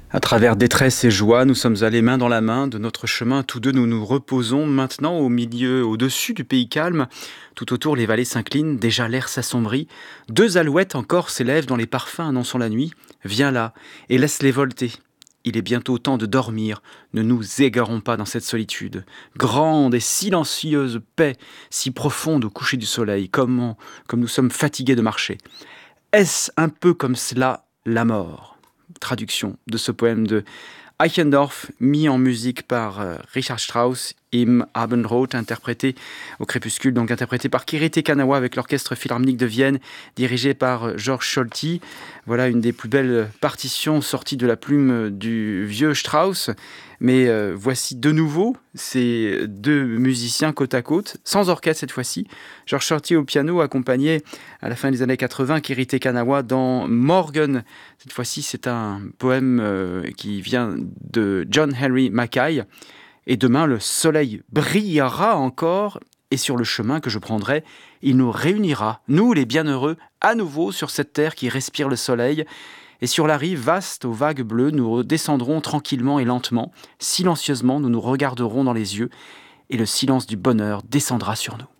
À travers détresse et joie, nous sommes allés main dans la main de notre chemin. Tous deux, nous nous reposons maintenant au milieu, au-dessus du pays calme. Tout autour, les vallées s'inclinent, déjà l'air s'assombrit. Deux alouettes encore s'élèvent dans les parfums annonçant la nuit. Viens là et laisse-les volter. Il est bientôt temps de dormir. Ne nous égarons pas dans cette solitude. Grande et silencieuse paix, si profonde au coucher du soleil, comme nous sommes fatigués de marcher. Est-ce un peu comme cela la mort ? Traduction de ce poème de Eichendorff, mis en musique par Richard Strauss, Im Abendrot, interprété au crépuscule, donc interprété par Kirite Kanawa avec l'Orchestre Philharmonique de Vienne, dirigé par Georges Scholti. Voilà une des plus belles partitions sorties de la plume du vieux Strauss. Mais voici de nouveau ces deux musiciens côte à côte, sans orchestre cette fois-ci. Georges Scholti au piano, accompagné à la fin des années 80, Kirite Kanawa dans Morgan. Cette fois-ci, c'est un poème qui vient de John Henry Mackay. Et demain, le soleil brillera encore, et sur le chemin que je prendrai, il nous réunira, nous les bienheureux, à nouveau sur cette terre qui respire le soleil. Et sur la rive vaste aux vagues bleues, nous descendrons tranquillement et lentement, silencieusement, nous nous regarderons dans les yeux, et le silence du bonheur descendra sur nous.